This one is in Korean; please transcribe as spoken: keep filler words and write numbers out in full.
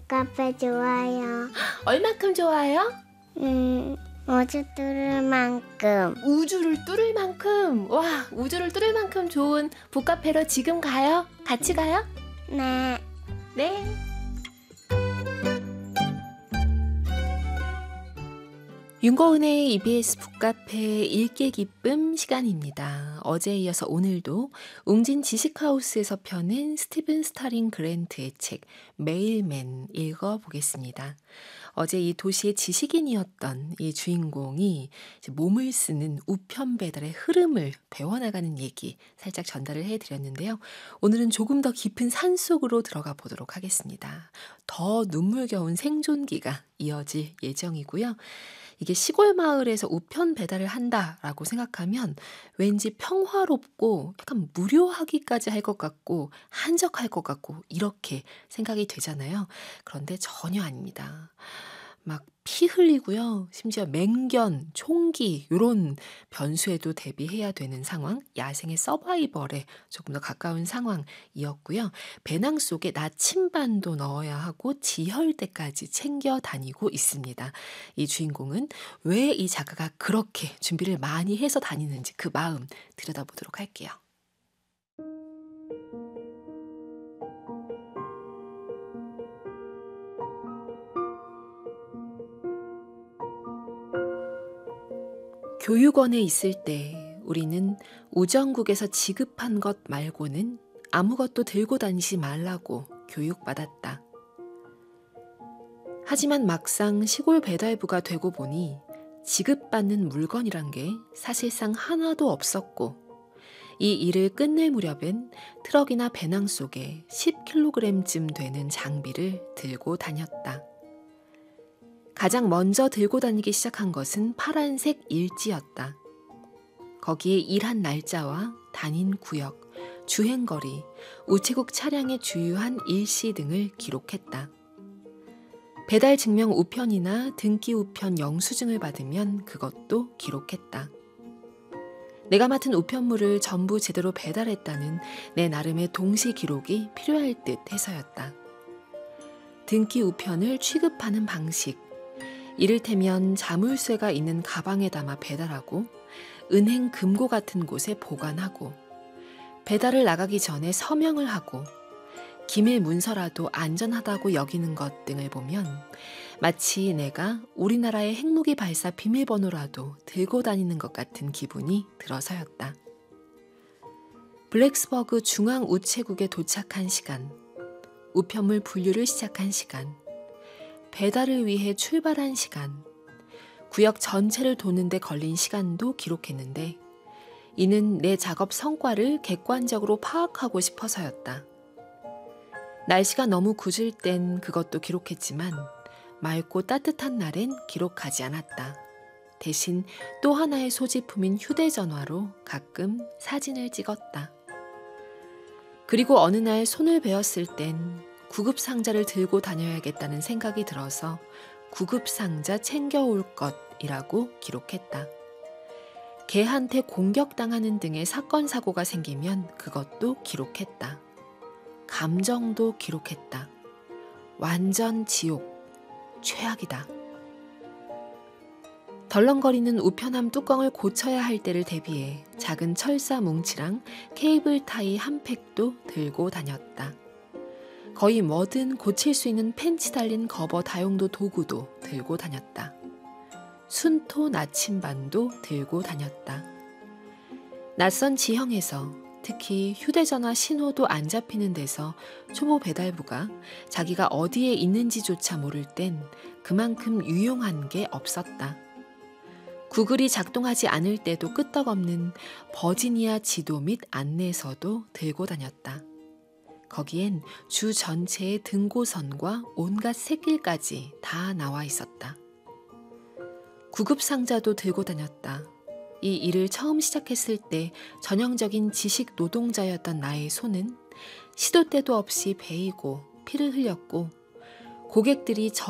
북카페 좋아요. 얼만큼 좋아요? 음, 우주 뚫을 만큼. 우주를 뚫을 만큼. 와, 우주를 뚫을 만큼 좋은 북카페로 지금 가요? 같이 가요? 네. 네. 윤거은의 이비에스 북카페 읽기 기쁨 시간입니다. 어제에 이어서 오늘도 웅진 지식하우스에서 펴낸 스티븐 스타링 그랜트의 책 메일맨 읽어보겠습니다. 어제 이 도시의 지식인이었던 이 주인공이 이제 몸을 쓰는 우편 배달의 흐름을 배워나가는 얘기 살짝 전달을 해드렸는데요. 오늘은 조금 더 깊은 산속으로 들어가 보도록 하겠습니다. 더 눈물겨운 생존기가 이어질 예정이고요. 이게 시골 마을에서 우편 배달을 한다라고 생각하면 왠지 평화롭고 약간 무료하기까지 할 것 같고 한적할 것 같고 이렇게 생각이 되잖아요. 그런데 전혀 아닙니다. 막 피 흘리고요. 심지어 맹견, 총기 이런 변수에도 대비해야 되는 상황, 야생의 서바이벌에 조금 더 가까운 상황이었고요. 배낭 속에 나침반도 넣어야 하고 지혈대까지 챙겨 다니고 있습니다. 이 주인공은 왜 이 작가가 그렇게 준비를 많이 해서 다니는지 그 마음 들여다보도록 할게요. 교육원에 있을 때 우리는 우정국에서 지급한 것 말고는 아무것도 들고 다니지 말라고 교육받았다. 하지만 막상 시골 배달부가 되고 보니 지급받는 물건이란 게 사실상 하나도 없었고 이 일을 끝낼 무렵엔 트럭이나 배낭 속에 십 킬로그램쯤 되는 장비를 들고 다녔다. 가장 먼저 들고 다니기 시작한 것은 파란색 일지였다. 거기에 일한 날짜와 다닌 구역, 주행거리, 우체국 차량의 주유한 일시 등을 기록했다. 배달 증명 우편이나 등기 우편 영수증을 받으면 그것도 기록했다. 내가 맡은 우편물을 전부 제대로 배달했다는 내 나름의 동시 기록이 필요할 듯 해서였다. 등기 우편을 취급하는 방식, 이를테면 자물쇠가 있는 가방에 담아 배달하고 은행 금고 같은 곳에 보관하고 배달을 나가기 전에 서명을 하고 기밀 문서라도 안전하다고 여기는 것 등을 보면 마치 내가 우리나라의 핵무기 발사 비밀번호라도 들고 다니는 것 같은 기분이 들어서였다. 블랙스버그 중앙우체국에 도착한 시간, 우편물 분류를 시작한 시간, 배달을 위해 출발한 시간, 구역 전체를 도는 데 걸린 시간도 기록했는데 이는 내 작업 성과를 객관적으로 파악하고 싶어서였다. 날씨가 너무 궂을 땐 그것도 기록했지만 맑고 따뜻한 날엔 기록하지 않았다. 대신 또 하나의 소지품인 휴대전화로 가끔 사진을 찍었다. 그리고 어느 날 손을 베었을 땐 구급상자를 들고 다녀야겠다는 생각이 들어서 구급상자 챙겨올 것이라고 기록했다. 개한테 공격당하는 등의 사건 사고가 생기면 그것도 기록했다. 감정도 기록했다. 완전 지옥, 최악이다. 덜렁거리는 우편함 뚜껑을 고쳐야 할 때를 대비해 작은 철사 뭉치랑 케이블 타이 한 팩도 들고 다녔다. 거의 뭐든 고칠 수 있는 펜치 달린 거버 다용도 도구도 들고 다녔다. 순토 나침반도 들고 다녔다. 낯선 지형에서 특히 휴대전화 신호도 안 잡히는 데서 초보 배달부가 자기가 어디에 있는지조차 모를 땐 그만큼 유용한 게 없었다. 구글이 작동하지 않을 때도 끄떡없는 버지니아 지도 및 안내서도 들고 다녔다. 거기엔 주 전체의 등고선과 온갖 샛길까지 다 나와 있었다. 구급상자도 들고 다녔다. 이 일을 처음 시작했을 때 전형적인 지식 노동자였던 나의 손은 시도 때도 없이 베이고 피를 흘렸고 고객들이 저